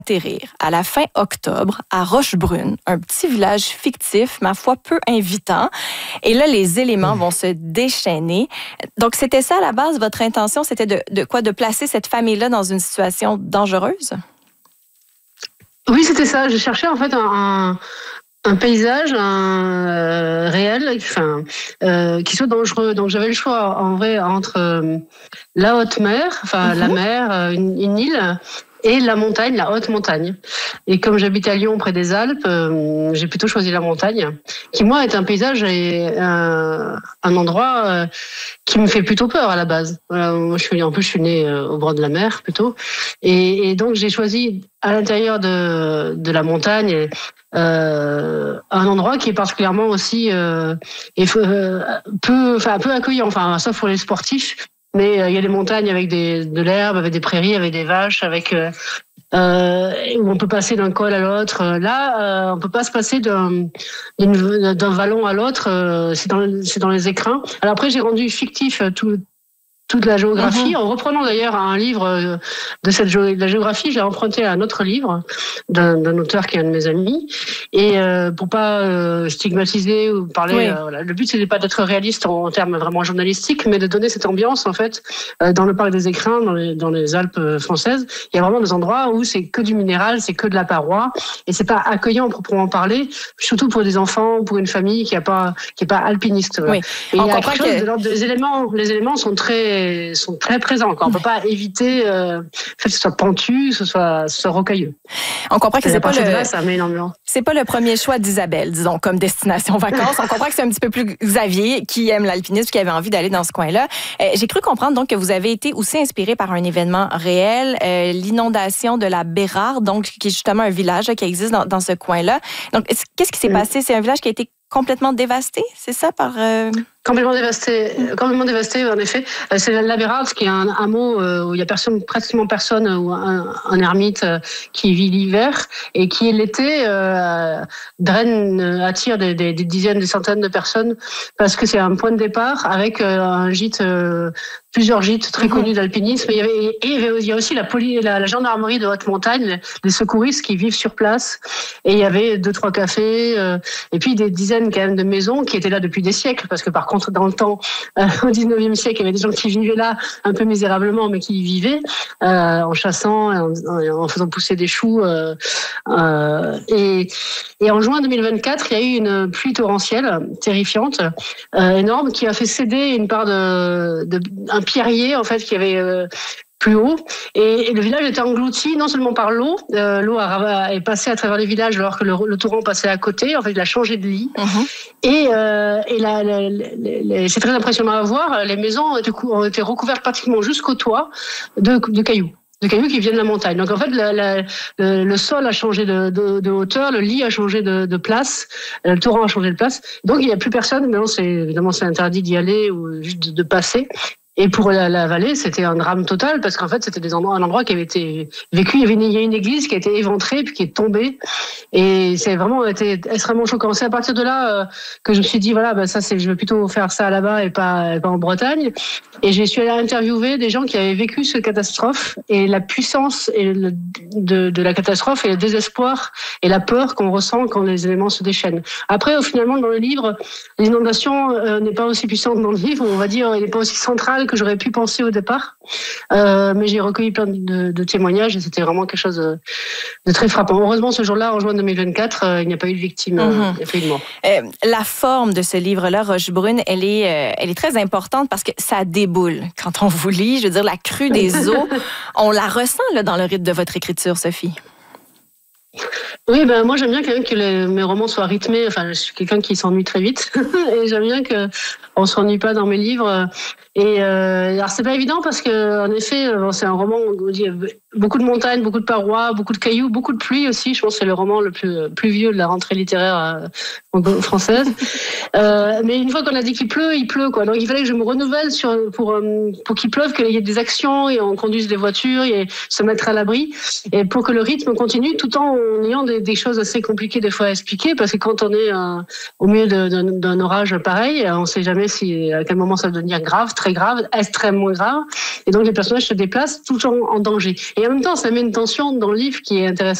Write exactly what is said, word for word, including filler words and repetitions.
atterrir à la fin octobre à Rochebrune, un petit village fictif, ma foi, peu invitant. Et là, les éléments vont se déchaîner. Donc, c'était ça à la base, votre intention, c'était de, de quoi? De placer cette famille-là dans une situation dangereuse? Oui, c'était ça. Je cherchais en fait un... un... un paysage un, euh, réel, enfin, euh, qui soit dangereux. Donc j'avais le choix en vrai entre euh, la haute mer, enfin mm-hmm. la mer, euh, une, une île, et la montagne, la haute montagne. Et comme j'habite à Lyon, près des Alpes, euh, j'ai plutôt choisi la montagne, qui moi est un paysage et un, un endroit euh, qui me fait plutôt peur à la base. Voilà, moi, je suis, en plus, je suis née au bord de la mer plutôt, et, et donc j'ai choisi à l'intérieur de, de la montagne euh, un endroit qui est particulièrement aussi euh, et, euh, peu, enfin peu accueillant, enfin sauf pour les sportifs. Mais il euh, y a des montagnes avec des, de l'herbe, avec des prairies, avec des vaches, avec euh, euh, où on peut passer d'un col à l'autre. Là, euh, on peut pas se passer d'un, d'un vallon à l'autre. Euh, c'est dans, c'est dans les écrins. Alors après, j'ai rendu fictif tout. toute la géographie, mmh. en reprenant d'ailleurs un livre de cette géo- de la géographie, j'ai emprunté un autre livre d'un, d'un auteur qui est un de mes amis, et euh, pour pas euh, stigmatiser ou parler, oui. euh, voilà, le but c'était pas d'être réaliste en, en termes vraiment journalistiques, mais de donner cette ambiance en fait euh, dans le parc des Écrins, dans les, dans les Alpes françaises. Il y a vraiment des endroits où c'est que du minéral, c'est que de la paroi, et c'est pas accueillant proprement parler, surtout pour des enfants, pour une famille qui a pas qui est pas alpiniste. Voilà. Oui. Et il y a quelque chose que... de l'ordre des éléments, les éléments sont très sont très présents. Quoi. On ne peut pas éviter euh, que ce soit pentu, que ce soit, ce soit rocailleux. On comprend que c'est pas, le... là, ça met énormément. c'est pas le premier choix d'Isabelle, disons, comme destination vacances. On comprend que c'est un petit peu plus Xavier qui aime l'alpinisme, qui avait envie d'aller dans ce coin-là. Euh, j'ai cru comprendre donc que vous avez été aussi inspiré par un événement réel, euh, l'inondation de la Bérarde, donc qui est justement un village là, qui existe dans, dans ce coin-là. Donc, qu'est-ce qui s'est mmh. passé? C'est un village qui a été complètement dévasté, c'est ça, par... Euh... Complètement dévasté, complètement dévasté, en effet. C'est la Bérarde, qui est un hameau où il y a personne, pratiquement personne, ou un, un ermite qui vit l'hiver et qui l'été euh, draine, attire des, des, des dizaines, des centaines de personnes parce que c'est un point de départ avec un gîte, euh, plusieurs gîtes très connus d'alpinisme. Et il y avait, et il y a aussi la, poli, la, la gendarmerie de haute montagne, les secouristes qui vivent sur place. Et il y avait deux, trois cafés, euh, et puis des dizaines quand même de maisons qui étaient là depuis des siècles, parce que par contre, dans le temps, euh, au dix-neuvième siècle, il y avait des gens qui vivaient là, un peu misérablement, mais qui y vivaient, euh, en chassant, en, en faisant pousser des choux. Euh, euh, et, et en juin deux mille vingt-quatre, il y a eu une pluie torrentielle terrifiante, euh, énorme, qui a fait céder une part de, de un pierrier, en fait, qui avait... Euh, plus haut, et, et le village était englouti non seulement par l'eau, euh, l'eau a, est passée à travers le village alors que le, le torrent passait à côté, en fait il a changé de lit, mmh. et, euh, et la, la, la, la, c'est très impressionnant à voir, les maisons ont été, ont été recouvertes pratiquement jusqu'au toit de, de cailloux. de cailloux qui viennent de la montagne. Donc en fait, la, la, le, le sol a changé de, de, de hauteur, le lit a changé de, de place, le torrent a changé de place. Donc il n'y a plus personne. Maintenant, c'est évidemment c'est interdit d'y aller ou juste de, de passer. Et pour la, la vallée, c'était un drame total parce qu'en fait, c'était des endroits, un endroit qui avait été vécu. Il y avait une, il y a une église qui a été éventrée puis qui est tombée. Et c'est vraiment été extrêmement choquant. C'est à partir de là euh, que je me suis dit voilà, bah ça c'est, je vais plutôt faire ça là-bas et pas, et pas en Bretagne. Et j'ai suis allée interviewer des gens qui avaient vécu cette catastrophe et la puissance et le, de, de la catastrophe et le désespoir et la peur qu'on ressent quand les éléments se déchaînent. Après, finalement, dans le livre, l'inondation euh, n'est pas aussi puissante dans le livre. On va dire, elle n'est pas aussi centrale que j'aurais pu penser au départ, euh, mais j'ai recueilli plein de, de témoignages et c'était vraiment quelque chose de, de très frappant. Heureusement, ce jour-là, en juin deux mille vingt-quatre, euh, il n'y a pas eu de victime, mm-hmm. euh, il n'y a pas eu de mort. Euh, la forme de ce livre-là, Rochebrune, elle est, euh, elle est très importante parce que ça déboule. Quand on vous lit, je veux dire, la crue des eaux, on la ressent là, dans le rythme de votre écriture, Sophie. Oui, ben moi j'aime bien quand même que les, mes romans soient rythmés. Enfin, je suis quelqu'un qui s'ennuie très vite et j'aime bien que on s'ennuie pas dans mes livres. Et euh, alors c'est pas évident parce que en effet, bon, c'est un roman où il y a beaucoup de montagnes, beaucoup de parois, beaucoup de cailloux, beaucoup de pluie aussi. Je pense que c'est le roman le plus plus vieux de la rentrée littéraire euh, française. euh, mais une fois qu'on a dit qu'il pleut, il pleut quoi. Donc il fallait que je me renouvelle sur pour pour qu'il pleuve, qu'il y ait des actions et on conduise des voitures et se mettre à l'abri et pour que le rythme continue tout en ayant des, des choses assez compliquées des fois à expliquer parce que quand on est euh, au milieu de, d'un, d'un orage pareil, on ne sait jamais si à quel moment ça va devenir grave, très grave, extrêmement grave, et donc les personnages se déplacent tout le temps en danger. Et en même temps, ça met une tension dans le livre qui est intéressante.